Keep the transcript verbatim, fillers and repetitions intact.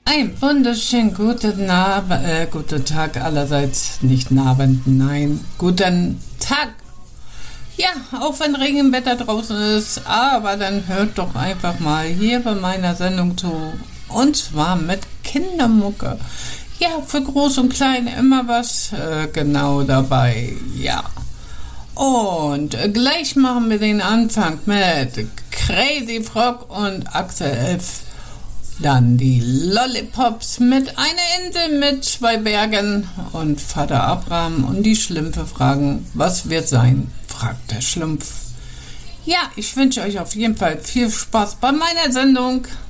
Ein wunderschönen guten Abend, äh, guten Tag allerseits, nicht Abend, nein, guten Tag. Ja, auch wenn Regenwetter draußen ist, aber dann hört doch einfach mal hier bei meiner Sendung zu. Und zwar mit Kindermucke. Ja, für Groß und Klein immer was äh, genau dabei, ja. Und äh, gleich machen wir den Anfang mit Crazy Frog und Axel F. Dann die Lollipops mit einer Insel mit zwei Bergen und Vater Abraham und die Schlümpfe fragen, was wird sein, fragt der Schlumpf. Ja, ich wünsche euch auf jeden Fall viel Spaß bei meiner Sendung.